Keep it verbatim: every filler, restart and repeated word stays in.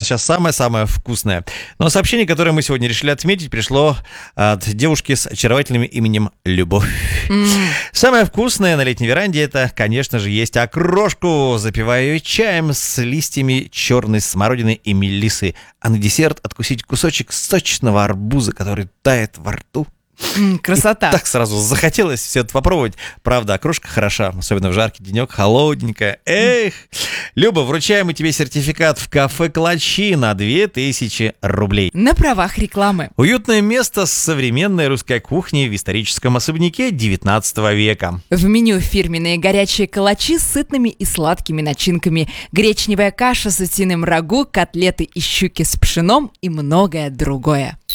сейчас самое-самое вкусное. Но сообщение, которое мы сегодня решили отметить, пришло от девушки с очаровательным именем Любовь. Mm. Самое вкусное на летней веранде — это, конечно же, есть окрошку. Запиваю ее чаем с листьями черной смородины и мелиссы. А на десерт откусить кусочек сочного арбуза, который тает во рту. Mm, красота. И так сразу захотелось все это попробовать. Правда, окрошка хороша, особенно в жаркий денек, холодненькая. Эх! Люба, вручаем мы тебе сертификат в кафе «Клочи» на две тысячи рублей. На правах рекламы. Уютное место с современной русской кухней в историческом особняке девятнадцатого века. В меню фирменные горячие калачи с сытными и сладкими начинками, гречневая каша с утиным рагу, котлеты и щуки с пшеном и многое другое.